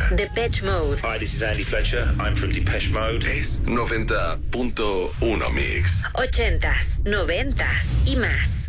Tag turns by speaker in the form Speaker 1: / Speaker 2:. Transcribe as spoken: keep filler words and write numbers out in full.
Speaker 1: Depeche Mode.
Speaker 2: Hi, this is Andy Fletcher. I'm from Depeche Mode.
Speaker 3: Es noventa punto uno Mix.
Speaker 1: Ochentas, noventas y más.